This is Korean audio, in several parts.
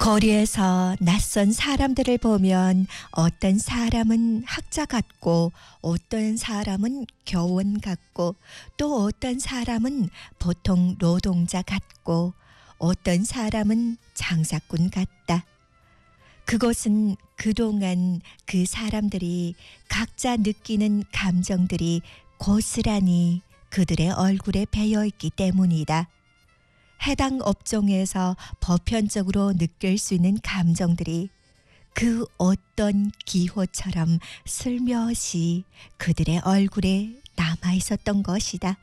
거리에서 낯선 사람들을 보면 어떤 사람은 학자 같고 어떤 사람은 교원 같고 또 어떤 사람은 보통 노동자 같고 어떤 사람은 장사꾼 같다. 그것은 그동안 그 사람들이 각자 느끼는 감정들이 고스란히 그들의 얼굴에 배어있기 때문이다. 해당 업종에서 보편적으로 느낄 수 있는 감정들이 그 어떤 기호처럼 슬며시 그들의 얼굴에 남아 있었던 것이다.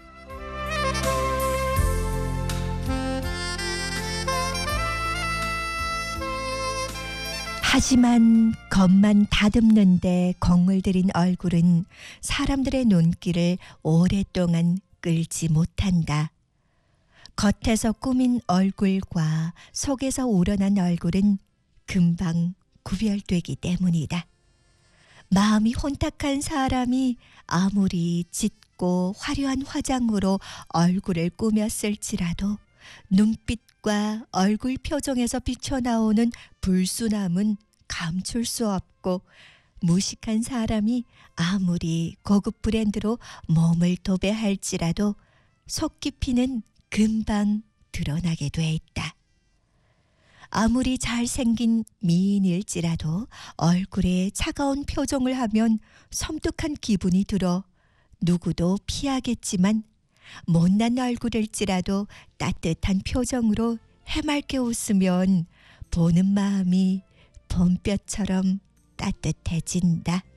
하지만 겉만 다듬는데 공을 들인 얼굴은 사람들의 눈길을 오랫동안 끌지 못한다. 겉에서 꾸민 얼굴과 속에서 우러난 얼굴은 금방 구별되기 때문이다. 마음이 혼탁한 사람이 아무리 짙고 화려한 화장으로 얼굴을 꾸몄을지라도 눈빛과 얼굴 표정에서 비쳐나오는 불순함은 감출 수 없고, 무식한 사람이 아무리 고급 브랜드로 몸을 도배할지라도 속 깊이는 금방 드러나게 돼 있다. 아무리 잘생긴 미인일지라도 얼굴에 차가운 표정을 하면 섬뜩한 기분이 들어 누구도 피하겠지만, 못난 얼굴일지라도 따뜻한 표정으로 해맑게 웃으면 보는 마음이 봄볕처럼 따뜻해진다.